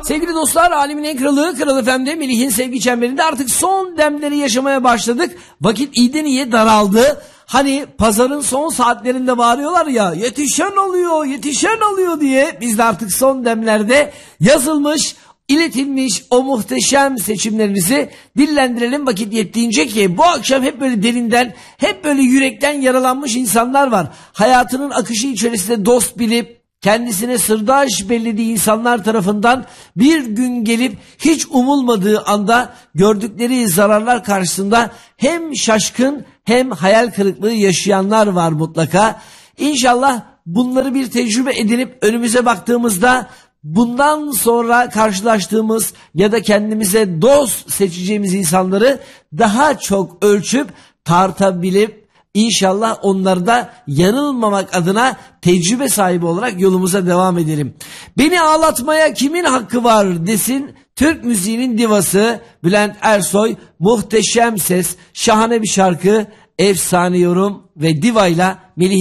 Sevgili dostlar, Alemin en kralı, Kral FM'de Melih'in sevgi çemberinde artık son demleri yaşamaya başladık. Vakit iyiden iyiye daraldı. Hani pazarın son saatlerinde bağırıyorlar ya, yetişen oluyor, yetişen oluyor diye. Biz de artık son demlerde yazılmış, iletilmiş o muhteşem seçimlerinizi dillendirelim vakit yettiğince ki bu akşam hep böyle derinden, hep böyle yürekten yaralanmış insanlar var. Hayatının akışı içerisinde dost bilip, kendisine sırdaş bellediği insanlar tarafından bir gün gelip hiç umulmadığı anda gördükleri zararlar karşısında hem şaşkın hem hayal kırıklığı yaşayanlar var mutlaka. İnşallah bunları bir tecrübe edinip önümüze baktığımızda bundan sonra karşılaştığımız ya da kendimize dost seçeceğimiz insanları daha çok ölçüp tartabilip İnşallah onları da yanılmamak adına tecrübe sahibi olarak yolumuza devam edelim. Beni ağlatmaya kimin hakkı var desin Türk müziğinin divası Bülent Ersoy. Muhteşem ses, şahane bir şarkı, efsane yorum ve divayla Melih